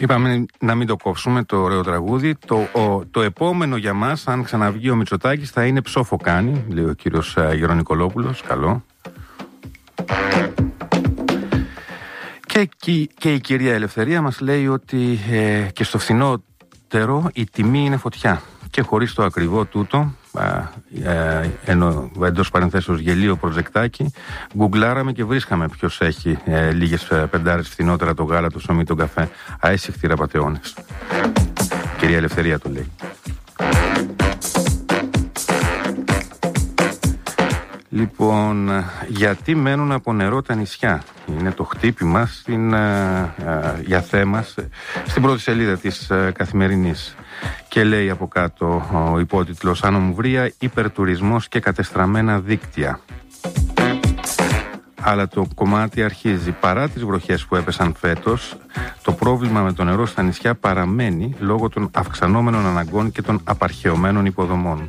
Είπαμε να μην το κόψουμε το ωραίο τραγούδι. Το επόμενο για μας, αν ξαναβγεί ο Μητσοτάκης, θα είναι ψόφο κάνει, λέει ο κύριος Γερονικολόπουλος. Καλό. Και η κυρία Ελευθερία μας λέει ότι και στο φθηνότερο η τιμή είναι φωτιά. Και χωρίς το ακριβό τούτο, εντός παρενθέσεως γελίο προτζεκτάκι, γκουγκλάραμε και βρίσκαμε ποιος έχει λίγες πεντάρες φθηνότερα το γάλα, το ψωμί, τον καφέ. Αέσυχτοι ραπατεώνες. Κυρία Ελευθερία το λέει. Λοιπόν, γιατί μένουν από νερό τα νησιά? Είναι το χτύπημα για θέμα στην πρώτη σελίδα της Καθημερινής. Και λέει από κάτω ο υπότιτλος «Ανομβρία, υπερτουρισμός και κατεστραμμένα δίκτυα». Αλλά το κομμάτι αρχίζει. Παρά τις βροχές που έπεσαν φέτος, το πρόβλημα με το νερό στα νησιά παραμένει λόγω των αυξανόμενων αναγκών και των απαρχαιωμένων υποδομών.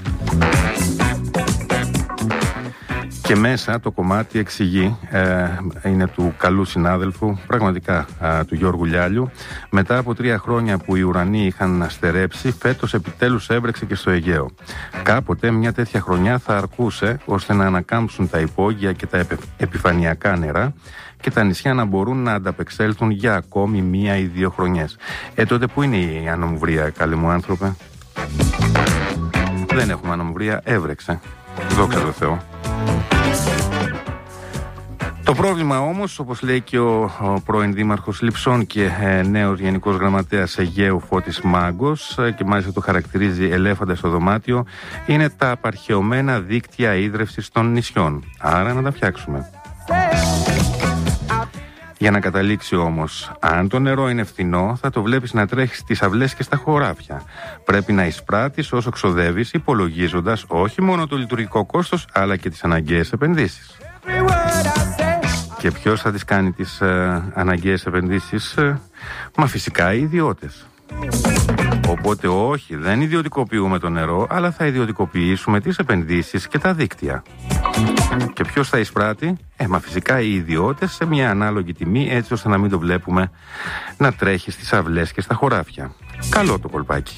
Και μέσα το κομμάτι εξηγεί, είναι του καλού συνάδελφου, πραγματικά του Γιώργου Λιάλιου. Μετά από 3 χρόνια που οι ουρανοί είχαν στερέψει, φέτος επιτέλους έβρεξε και στο Αιγαίο. Κάποτε μια τέτοια χρονιά θα αρκούσε ώστε να ανακάμψουν τα υπόγεια και τα επιφανειακά νερά και τα νησιά να μπορούν να ανταπεξέλθουν για ακόμη 1 ή 2 χρονιές. Τότε που είναι η ανομβρία, καλή μου άνθρωπε? Δεν έχουμε ανομβρία, έβρεξε. Δόξα τω Θεώ. Το πρόβλημα όμως, όπως λέει και ο πρώην δήμαρχος Λειψών και νέος γενικός γραμματέας Αιγαίου Φώτης Μάγκος, και μάλιστα το χαρακτηρίζει ελέφαντα στο δωμάτιο, είναι τα απαρχαιωμένα δίκτυα ίδρευσης των νησιών. Άρα να τα φτιάξουμε. Για να καταλήξει όμως, αν το νερό είναι φθηνό, θα το βλέπεις να τρέχει στις αυλές και στα χωράφια. Πρέπει να εισπράττεις όσο ξοδεύεις, υπολογίζοντας όχι μόνο το λειτουργικό κόστος, αλλά και τις αναγκαίες επενδύσεις. Και ποιος θα τις κάνει τις αναγκαίες επενδύσεις? Μα φυσικά οι ιδιώτες. Οπότε όχι, δεν ιδιωτικοποιούμε το νερό, αλλά θα ιδιωτικοποιήσουμε τις επενδύσεις και τα δίκτυα. Και ποιος θα εισπράττει? Μα φυσικά οι ιδιώτες σε μια ανάλογη τιμή, έτσι ώστε να μην το βλέπουμε να τρέχει στις αυλές και στα χωράφια. Καλό το κολπάκι.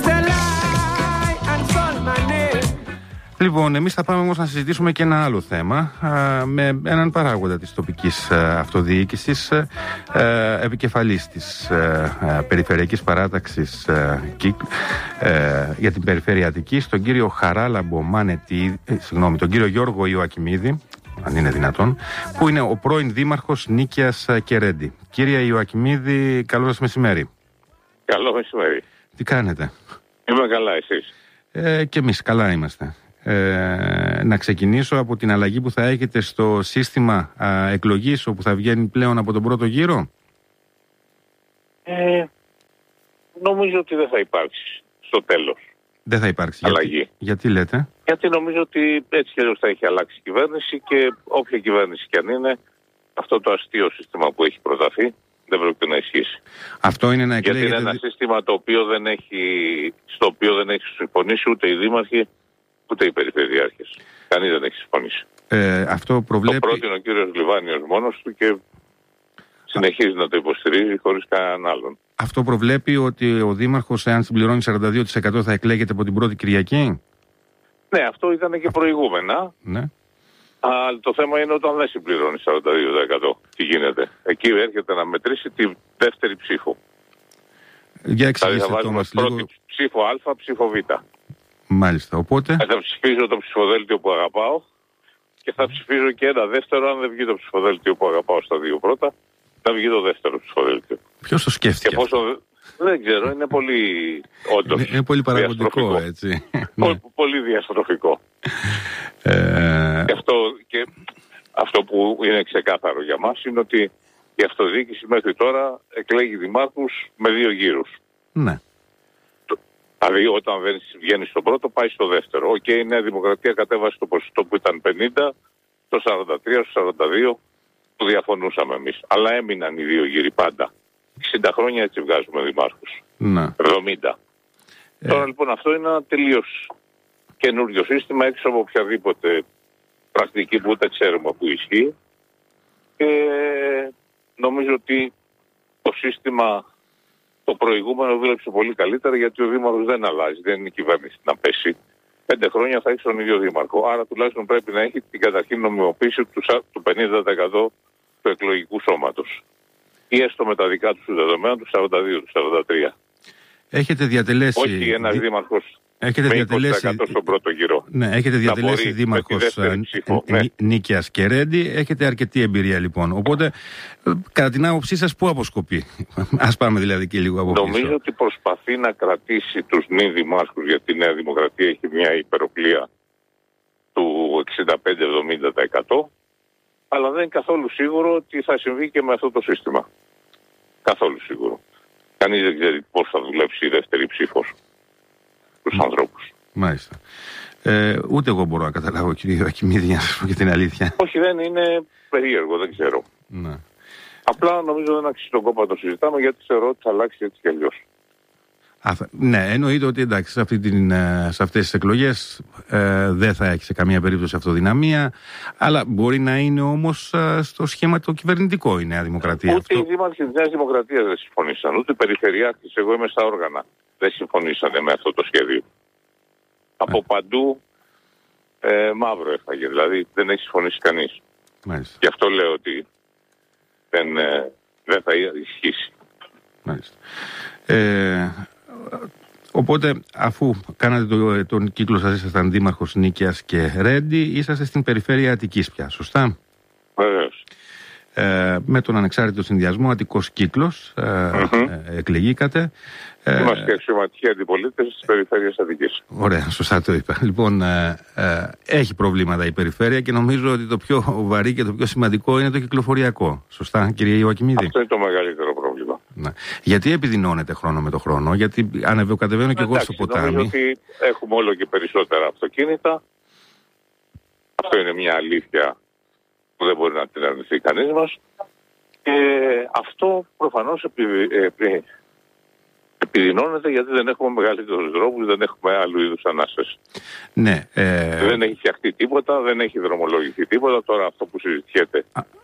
Λοιπόν, εμείς θα πάμε όμως να συζητήσουμε και ένα άλλο θέμα με έναν παράγοντα της τοπικής αυτοδιοίκησης, επικεφαλής της Περιφερειακής Παράταξης για την Περιφέρεια Αττικής, τον κύριο Χαράλαμπο τον κύριο Γιώργο Ιωακιμίδη, αν είναι δυνατόν, που είναι ο πρώην δήμαρχος Νίκαιας και Ρέντι. Κύριε Ιωακιμίδη, καλό σας μεσημέρι. Καλό μεσημέρι. Τι κάνετε? Είμαι καλά, εσείς? Και εμείς καλά είμαστε. Να ξεκινήσω από την αλλαγή που θα έχετε στο σύστημα εκλογής, όπου θα βγαίνει πλέον από τον πρώτο γύρο. Νομίζω ότι δεν θα υπάρξει στο τέλος. Δεν θα υπάρξει αλλαγή. Γιατί λέτε? Γιατί νομίζω ότι έτσι και θα έχει αλλάξει η κυβέρνηση και όποια κυβέρνηση και αν είναι, αυτό το αστείο σύστημα που έχει προταθεί δεν πρόκειται να ισχύσει. Αυτό είναι να εκλέγεται... Γιατί είναι ένα σύστημα στο οποίο δεν έχει συμφωνήσει ούτε οι δήμαρχοι ούτε οι περιφερειάρχες. Κανείς δεν έχει συμφωνήσει. Αυτό προβλέπει... Το πρότεινε ο κύριος Λιβάνιος μόνος του και συνεχίζει να το υποστηρίζει χωρίς κανέναν άλλον. Αυτό προβλέπει ότι ο δήμαρχος, εάν συμπληρώνει 42%, θα εκλέγεται από την πρώτη Κυριακή. Ναι, αυτό ήταν και προηγούμενα. Ναι. Αλλά το θέμα είναι όταν δεν συμπληρώνει 42%. Τι γίνεται? Εκεί έρχεται να μετρήσει τη δεύτερη ψήφο. Για εξηγήστε το μας λίγο. Πρώτη ψήφο Α, ψήφο Β. Μάλιστα, οπότε... Θα ψηφίζω το ψηφοδέλτιο που αγαπάω και θα ψηφίζω και ένα δεύτερο, αν δεν βγει το ψηφοδέλτιο που αγαπάω στα 2 πρώτα, θα βγει το δεύτερο ψηφοδέλτιο. Ποιος το σκέφτηκε? Και πόσο... Δεν ξέρω, είναι πολύ όντως. Είναι πολύ παραγωγικό, έτσι. Πολύ διαστροφικό. Και αυτό που είναι ξεκάθαρο για μας είναι ότι η αυτοδιοίκηση μέχρι τώρα εκλέγει δημάρχους με 2 γύρους. Ναι. Δηλαδή όταν δεν βγαίνει στο πρώτο πάει στο δεύτερο. Η Νέα Δημοκρατία κατέβασε το ποσοστό που ήταν 50, το 43, στο 42, που διαφωνούσαμε εμείς. Αλλά έμειναν οι 2 γύροι πάντα. 60 χρόνια έτσι βγάζουμε δημάρχους. Ναι. 70. Τώρα λοιπόν αυτό είναι ένα τελείως καινούριο σύστημα έξω από οποιαδήποτε πρακτική που ούτε ξέρουμε που ισχύει. Και νομίζω ότι το σύστημα Το προηγούμενο δούλεψε πολύ καλύτερα γιατί ο δήμαρχος δεν αλλάζει, δεν είναι η κυβέρνηση να πέσει. 5 χρόνια θα έχει τον ίδιο δήμαρχο. Άρα τουλάχιστον πρέπει να έχει την καταρχήν νομιμοποίηση του 50% του εκλογικού σώματος. Ή έστω με τα δικά του δεδομένα του 42, του 43. Έχετε διατελέσει. Όχι ένας δήμαρχος. Έχετε διατελέσει. 20% στον πρώτο γύρο. Ναι, έχετε διατελέσει δήμαρχος Νίκαιας και Ρέντι. Έχετε αρκετή εμπειρία λοιπόν. Οπότε, κατά την άποψή σας, πού αποσκοπεί? Ας πάμε δηλαδή και λίγο από πίσω. Νομίζω ότι προσπαθεί να κρατήσει τους νη δημάρχους, γιατί η Νέα Δημοκρατία έχει μια υπεροπλία του 65-70%. Αλλά δεν είναι καθόλου σίγουρο ότι θα συμβεί και με αυτό το σύστημα. Καθόλου σίγουρο. Κανείς δεν ξέρει πώς θα δουλέψει η δεύτερη ψήφος τους ανθρώπους. Μάλιστα. Ούτε εγώ μπορώ να καταλάβω, κύριε Ιωακημίδη, να σας πω και την αλήθεια. Όχι, δεν είναι περίεργο, δεν ξέρω. Ναι. Απλά νομίζω δεν αξίζει τον κόπο να το συζητάμε, γιατί θεωρώ ότι θα αλλάξει έτσι κι αλλιώς. Ναι, εννοείται ότι εντάξει, σε αυτές τις εκλογές δεν θα έχει σε καμία περίπτωση αυτοδυναμία, αλλά μπορεί να είναι όμως στο σχήμα το κυβερνητικό η Νέα Δημοκρατία. Ούτε οι δήμαρχοι της Νέας Δημοκρατίας δεν συμφωνήσαν, ούτε οι περιφερειάρχες, εγώ είμαι στα όργανα, δεν συμφωνήσανε με αυτό το σχέδιο. Από παντού μαύρο έφαγε, δηλαδή δεν έχει συμφωνήσει κανείς. Μάλιστα. Γι' αυτό λέω ότι δεν θα ισχύσει. Μάλιστα. Οπότε, αφού κάνατε τον κύκλο σας, ήσασταν δήμαρχος Νίκαιας και Ρέντι, είσαστε στην περιφέρεια Αττικής πια, σωστά? Βεβαίως. Με τον ανεξάρτητο συνδυασμό Αττικός Κύκλος εκλεγήκατε. Είμαστε αξιωματικοί αντιπολίτες της περιφέρειας Αττικής. Ωραία, σωστά το είπα. Λοιπόν, έχει προβλήματα η περιφέρεια και νομίζω ότι το πιο βαρύ και το πιο σημαντικό είναι το κυκλοφοριακό. Σωστά, κύριε Ιωακημίδη? Αυτό είναι το μεγαλύτερο πρόβλημα. Ναι. Γιατί επιδεινώνεται χρόνο με το χρόνο? Γιατί κατεβαίνω και εγώ στο ποτάμι. Νομίζω ότι έχουμε όλο και περισσότερα αυτοκίνητα. Αυτό είναι μια αλήθεια που δεν μπορεί να την αρνηθεί κανείς μας. Και αυτό προφανώς επιδεινώνεται γιατί δεν έχουμε μεγαλύτερους δρόμους, δεν έχουμε άλλου είδους ανάσταση. Ναι, δεν έχει φτιαχτεί τίποτα, δεν έχει δρομολογηθεί τίποτα. Τώρα αυτό που συζητιέται,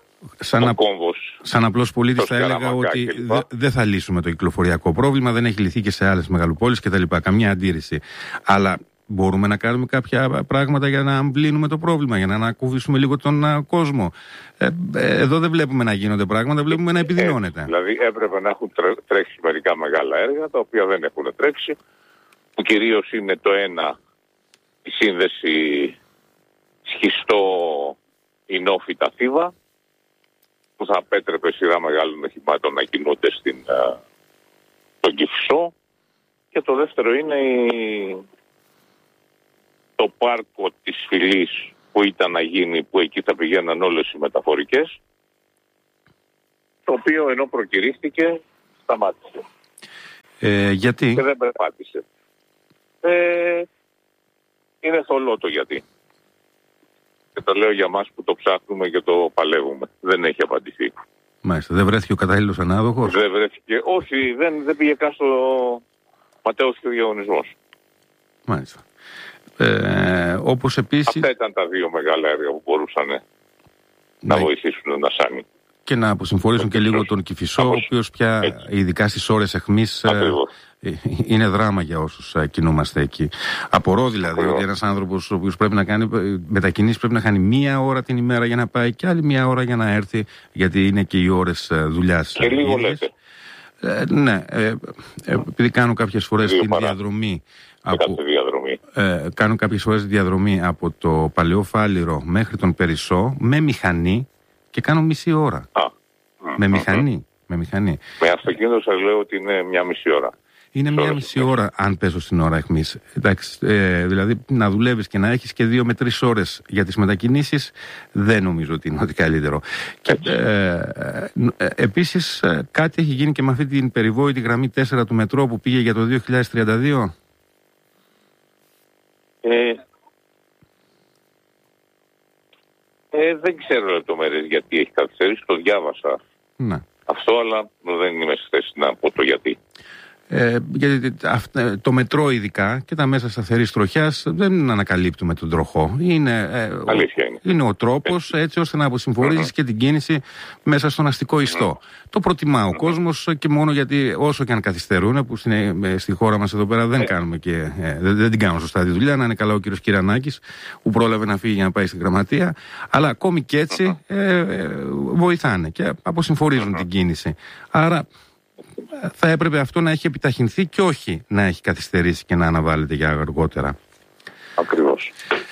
σαν απλός πολίτης θα έλεγα ότι δεν θα λύσουμε το κυκλοφοριακό πρόβλημα, δεν έχει λυθεί και σε άλλες μεγαλοπόλεις κτλ. Καμιά αντίρρηση. Αλλά μπορούμε να κάνουμε κάποια πράγματα για να αμπλύνουμε το πρόβλημα, για να ανακουφίσουμε λίγο τον κόσμο. Εδώ δεν βλέπουμε να γίνονται πράγματα, βλέπουμε να επιδεινώνεται. Δηλαδή έπρεπε να έχουν τρέξει μερικά μεγάλα έργα, τα οποία δεν έχουν τρέξει, που κυρίως είναι το ένα, η σύνδεση σχιστό Ινόφυτα Θήβα, που θα απέτρεπε σειρά μεγάλων οχημάτων να κινούνται στον Κηφισό, και το δεύτερο είναι το πάρκο της Φυλής που ήταν να γίνει, που εκεί θα πηγαίναν όλες οι μεταφορικές, το οποίο ενώ προκηρύχθηκε σταμάτησε. Γιατί? Και δεν περπάτησε. Είναι θολό το γιατί. Και το λέω για μας που το ψάχνουμε και το παλεύουμε. Δεν έχει απαντηθεί. Μάλιστα. Δεν βρέθηκε ο κατάλληλος ανάδοχος? Δεν βρέθηκε. Όχι, δεν πήγε καν στο ματέως διαγωνισμός. Μάλιστα. Όπως επίσης... Αυτά ήταν τα δύο μεγάλα έργα που μπορούσαν να βοηθήσουν να σάνει. Και να αποσυμφορήσουν και λίγο τον Κηφισό, ο οποίος πια ειδικά στις ώρες αιχμής είναι δράμα για όσους κινούμαστε εκεί. Απορώ δηλαδή ότι ένας άνθρωπος ο οποίος πρέπει να κάνει μετακινήσεις πρέπει να χάνει μία ώρα την ημέρα για να πάει και άλλη μία ώρα για να έρθει, γιατί είναι και οι ώρες δουλειάς. Και λίγο λέτε. Ναι, επειδή κάνω κάποιες φορές την διαδρομή. Κάνω κάποιες φορές διαδρομή από το Παλαιό Φάληρο μέχρι τον Περισσό με μηχανή και κάνω μισή ώρα. Με μηχανή. Με αυτοκίνητο σας λέω ότι είναι μια μισή ώρα. Είναι μια μισή ώρα αν πέσω στην ώρα αιχμής. Εντάξει, δηλαδή να δουλεύεις και να έχεις και 2 με 3 ώρες για τις μετακινήσεις δεν νομίζω ότι είναι ότι καλύτερο. Και, επίσης κάτι έχει γίνει και με αυτή την περιβόητη γραμμή 4 του μετρό που πήγε για το 2032. Δεν ξέρω λεπτομέρειες γιατί έχει καθυστερήσει, το διάβασα αυτό, αλλά δεν είμαι στη θέση να πω το γιατί. Γιατί το μετρό ειδικά και τα μέσα σταθερής τροχιάς δεν ανακαλύπτουμε τον τροχό. Είναι ο τρόπος έτσι ώστε να αποσυμφορίζεις και την κίνηση μέσα στον αστικό ιστό. Το προτιμά ο κόσμος και μόνο γιατί όσο και αν καθυστερούν, που στη χώρα μας εδώ πέρα δεν την κάνουν σωστά τη δουλειά, να είναι καλά ο κύριος Κυρανάκης που πρόλαβε να φύγει για να πάει στην γραμματεία, αλλά ακόμη και έτσι βοηθάνε και αποσυμφορίζουν την κίνηση. Άρα θα έπρεπε αυτό να έχει επιταχυνθεί και όχι να έχει καθυστερήσει και να αναβάλλεται για αργότερα. Ακριβώς.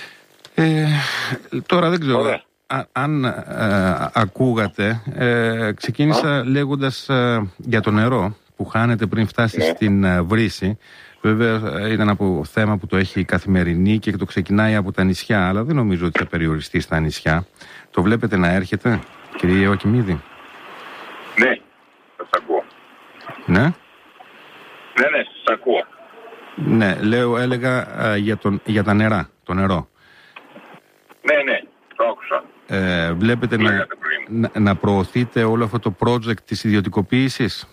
Τώρα δεν ξέρω αν ακούγατε, ξεκίνησα λέγοντας για το νερό που χάνεται πριν φτάσει στην Βρύση. Βέβαια ήταν από θέμα που το έχει η Καθημερινή και το ξεκινάει από τα νησιά, αλλά δεν νομίζω ότι θα περιοριστεί στα νησιά. Το βλέπετε να έρχεται, κύριε Ιωακημίδη? Ναι, σας ακούω. Ναι? Ναι, σας ακούω. Ναι, έλεγα για τα νερά, το νερό. Ναι, το άκουσα. Βλέπετε να προωθείτε όλο αυτό το project της ιδιωτικοποίησης?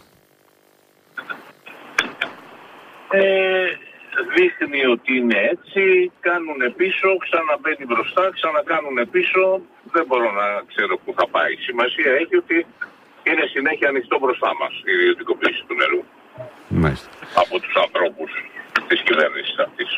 Δείχνει ότι είναι έτσι, κάνουν πίσω, ξαναμπαίνει μπροστά, ξανακάνουν πίσω. Δεν μπορώ να ξέρω πού θα πάει. Σημασία έχει ότι είναι συνέχεια ανοιχτό μπροστά μας η ιδιωτικοποίηση του νερού. Μάλιστα. Από τους ανθρώπους της κυβέρνησης αυτής.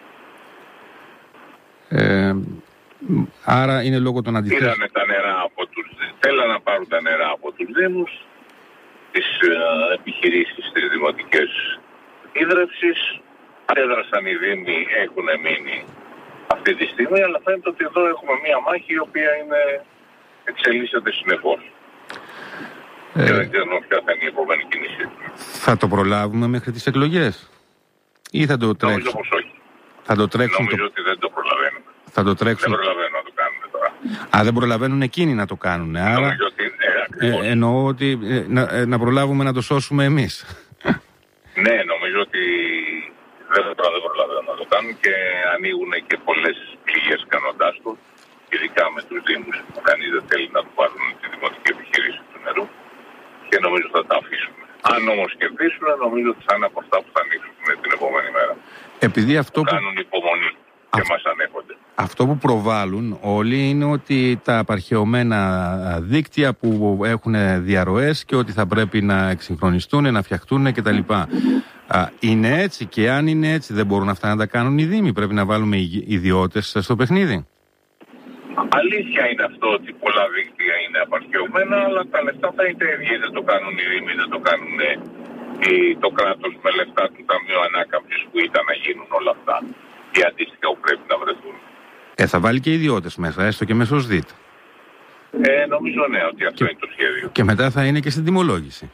Άρα είναι λόγω των αντιθέσεων. Πήρανε τα νερά θέλαν να πάρουν τα νερά από τους Δήμους, τις επιχειρήσεις, τις δημοτικές ίδρευσης. Έδρασαν οι Δήμοι, έχουν μείνει αυτή τη στιγμή, αλλά φαίνεται ότι εδώ έχουμε μία μάχη η οποία εξελίσσεται συνεχώς. Και δεν ξέρω ποια θα είναι η επόμενη κίνηση. Θα το προλάβουμε μέχρι τις εκλογές ή θα το τρέξουμε? Νομίζω πως όχι. Θα το τρέξουν? Νομίζω ότι δεν το προλαβαίνουμε. Θα το τρέξουν. Δεν προλαβαίνουν να το κάνουν τώρα. Δεν προλαβαίνουν εκείνοι να το κάνουν. Άρα εννοώ ότι να προλάβουμε να το σώσουμε εμείς. Ναι, νομίζω ότι δεν προλαβαίνουν να το κάνουν και ανοίγουν και πολλές πληγές κάνοντάς το, ειδικά με τους Δήμους που κανείς δεν θέλει να του πάρουν τη δημοτική επιχείρηση του νερού και νομίζω θα τα αφήσουν. Αν όμως κερδίσουν, νομίζω ότι θα είναι από αυτά που θα ανοίξουν την επόμενη μέρα. Επειδή αυτό που κάνουν υπομονή και μας ανέχονται. Αυτό που προβάλλουν όλοι είναι ότι τα απαρχαιωμένα δίκτυα που έχουν διαρροές και ότι θα πρέπει να εξυγχρονιστούν, να φτιαχτούν κτλ. Είναι έτσι, και αν είναι έτσι δεν μπορούν αυτά να τα κάνουν οι Δήμοι? Πρέπει να βάλουμε ιδιώτες στο παιχνίδι? Αλήθεια είναι αυτό ότι πολλά δίκτυα είναι απαρχαιωμένα, αλλά τα λεφτά θα είναι ίδια. Δεν το κάνουν οι Δήμοι, δεν το κάνουν το κράτος με λεφτά του Ταμείου Ανάκαμψης που ήταν να γίνουν όλα αυτά. Και αντίστοιχα που πρέπει να βρεθούν. Θα βάλει και ιδιώτες μέσα, έστω και μέσω ΣΔΙΤ. Νομίζω ναι, ότι αυτό είναι το σχέδιο. Και μετά θα είναι και στην τιμολόγηση.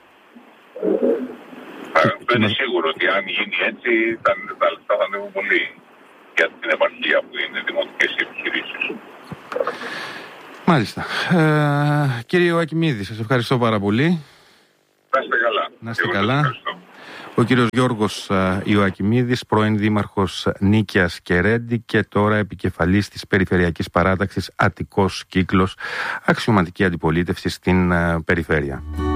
Δεν είναι σίγουρο ότι αν γίνει έτσι τα λεφτά θα ανέβουν πολύ για την επαρχία που είναι δημοτικές επιχειρήσεις. Μάλιστα. Κύριε Ιωακημίδη, σας ευχαριστώ πάρα πολύ. Να είστε καλά. Να είστε καλά. Ο κύριος Γιώργος Ιωακημίδης, πρώην δήμαρχος Νίκαιας και Ρέντι και τώρα επικεφαλής της Περιφερειακής Παράταξης Αττικός Κύκλος, αξιωματική αντιπολίτευση στην περιφέρεια.